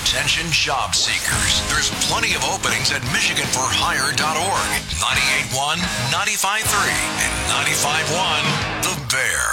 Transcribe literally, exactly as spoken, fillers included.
Attention job seekers. There's plenty of openings at michigan for hire dot org. ninety-eight point one, ninety-five point three, and ninety-five point one The Bear.